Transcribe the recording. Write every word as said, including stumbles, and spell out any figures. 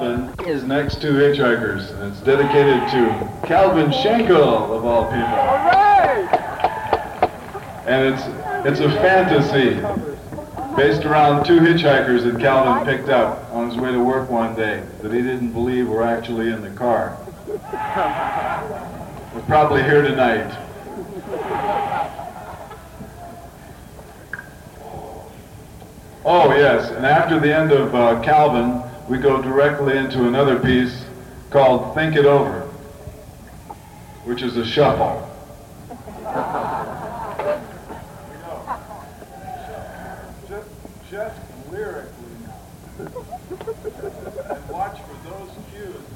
Calvin is Next to Hitchhikers, and it's dedicated to Calvin Schenkel, of all people. And it's it's a fantasy based around two hitchhikers that Calvin picked up on his way to work one day that he didn't believe were actually in the car. We're probably here tonight. Oh yes, and after the end of uh, Calvin, we go directly into another piece called Think It Over, which is a shuffle. Just, just lyrically now. And watch for those cues.